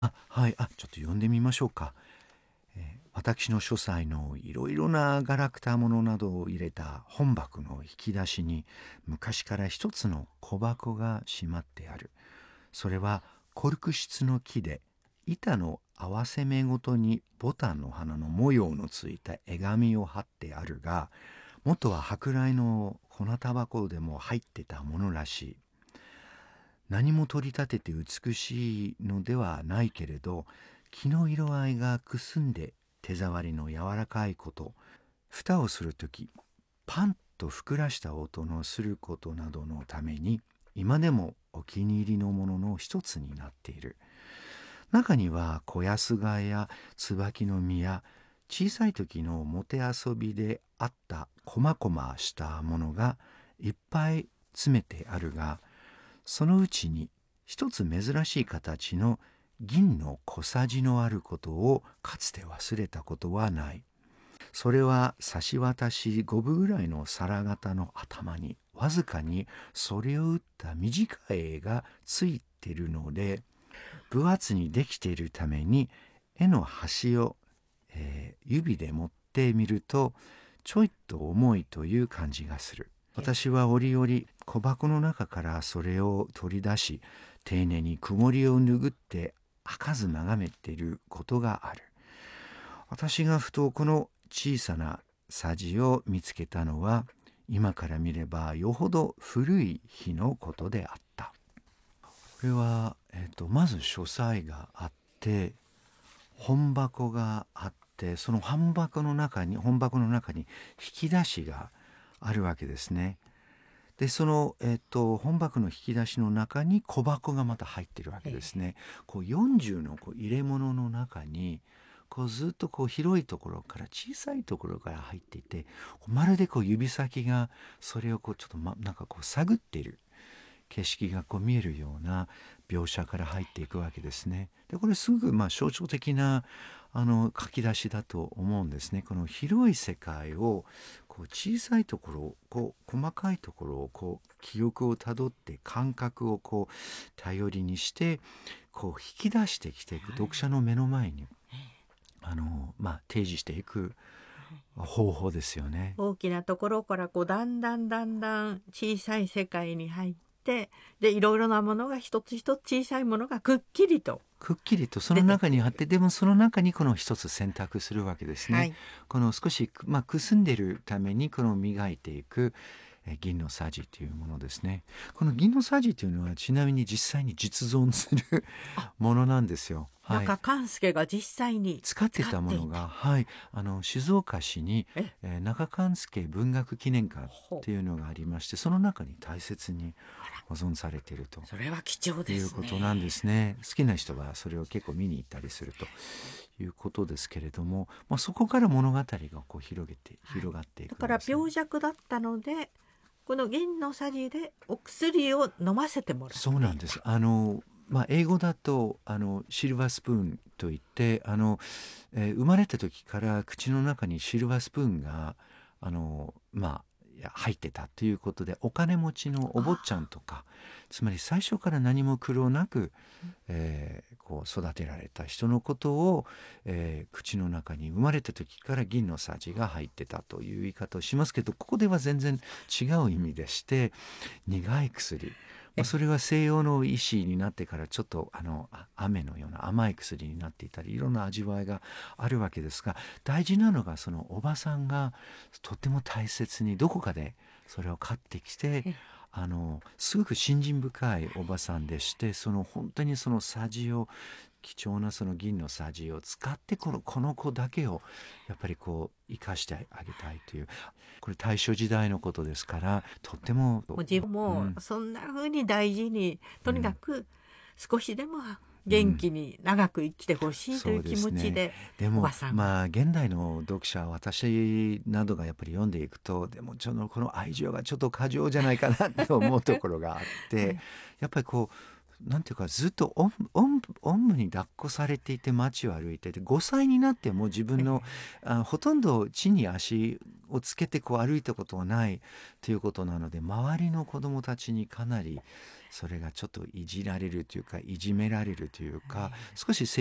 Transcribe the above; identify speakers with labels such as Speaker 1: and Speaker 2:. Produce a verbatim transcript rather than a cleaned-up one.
Speaker 1: あ、はい。あ、ちょっと読んでみましょうか。えー私の書斎のいろいろなガラクタものなどを入れた本箱の引き出しに、昔から一つの小箱がしまってある。それはコルク質の木で、板の合わせ目ごとにボタンの花の模様のついた絵紙を貼ってあるが、元は舶来の粉タバコでも入ってたものらしい。何も取り立てて美しいのではないけれど、木の色合いがくすんで手触りの柔らかいこと、蓋をするときパンとふくらした音のすることなどのために、今でもお気に入りのものの一つになっている。中には小安貝や椿の実や、小さい時のもてあそびであったこまこましたものがいっぱい詰めてあるが、そのうちに一つ珍しい形の銀の小さじのあることをかつて忘れたことはない。それは差し渡し五分ぐらいの皿型の頭にわずかにそれを打った短い絵がついているので、分厚にできているために絵の端を、えー指で持ってみるとちょいと重いという感じがする。私は折々小箱の中からそれを取り出し、丁寧に曇りを拭って開かず眺めていることがある。私がふとこの小さなさじを見つけたのは、今から見ればよほど古い日のことであった。これは、えーと、まず書斎があって、本箱があって、その本箱の中に本箱の中に引き出しがあるわけですね。でその、えっと、本箱の引き出しの中に小箱がまた入ってるわけですね。こうよんじゅうのこう入れ物の中にこうずっとこう広いところから小さいところから入っていて、まるでこう指先がそれをこうちょっと、ま、なんかこう探っている景色がこう見えるような描写から入っていくわけですね。でこれすぐまあ象徴的なあの書き出しだと思うんですね。この広い世界をこう小さいところ、こう細かいところをこう記憶をたどって感覚をこう頼りにしてこう引き出してきていく、読者の目の前にあの、まあ、提示していく方法ですよね。
Speaker 2: 大きなところからこうだんだんだんだん小さい世界に入って、でいろいろなものが一つ一つ小さいものがくっきりと
Speaker 1: くっきりとその中にあって、でもその中にこの一つ選択するわけですね。
Speaker 2: はい、
Speaker 1: この少し、まあ、くすんでいるためにこの磨いていくえ銀のさじというものですね。この銀のさじというのはちなみに実際に実存するものなんですよ。はい、
Speaker 2: 中勘介が実際に
Speaker 1: 使ってたものが、はい、あの静岡市に、
Speaker 2: え
Speaker 1: えー中勘助文学記念館
Speaker 2: ほう
Speaker 1: っていうのがありまして、その中に大切に保存されていると
Speaker 2: それは貴重
Speaker 1: いう
Speaker 2: ですね。
Speaker 1: ことなんですね。好きな人はそれを結構見に行ったりするということですけれども、まあ、そこから物語がこう広げて広がっていく
Speaker 2: だから
Speaker 1: んですね。
Speaker 2: 病弱だったのでこの銀のさじでお薬を飲ませてもらっていた。
Speaker 1: そうなんです。あのまあ、英語だとあのシルバースプーンといって、あの、えー生まれた時から口の中にシルバースプーンがあの、まあ、いや入ってたということで、お金持ちのお坊ちゃんとか、つまり最初から何も苦労なく、えーこう育てられた人のことを、えー口の中に生まれた時から銀のさじが入ってたという言い方をしますけど、ここでは全然違う意味でして、苦い薬、まあ、それは西洋の医師になってからちょっとあのあ雨のような甘い薬になっていたり、いろんな味わいがあるわけですが、大事なのがそのおばさんがとても大切にどこかでそれを買ってきて、
Speaker 2: え
Speaker 1: あのすごく信心深いおばさんでして、その本当にそのさじを、貴重なその銀のさじを使ってこのこの子だけをやっぱりこう生かしてあげたいという、これ大正時代のことですから、とっても
Speaker 2: もう自分
Speaker 1: う
Speaker 2: も
Speaker 1: ん
Speaker 2: そんな風に大事に、とにかく少しでも
Speaker 1: うん
Speaker 2: 元気に長く生きてほしいという気持ちで、
Speaker 1: でも
Speaker 2: おばさんは、
Speaker 1: まあ現代の読者、私などがやっぱり読んでいくと、でもちょっとこの愛情がちょっと過剰じゃないかなと思うところがあってやっぱりこうなんていうか、ずっとおんおんおんぶに抱っこされていて街を歩いてて、ごさいになっても自分のあほとんど地に足をつけてこう歩いたことはないということなので、周りの子どもたちにかなりそれがちょっといじられるというかいじめられるというか、少し